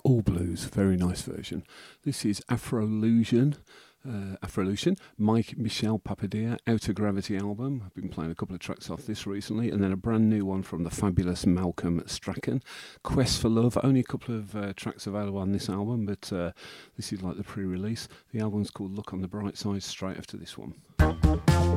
All blues, very nice version. This is Afrolution, Mike Michel Papadia, Outer Gravity album. I've been playing a couple of tracks off this recently, and then a brand new one from the fabulous Malcolm Strachan, Quest for Love. Only a couple of tracks available on this album, but this is like the pre-release. The album's called Look on the Bright Side, straight after this one.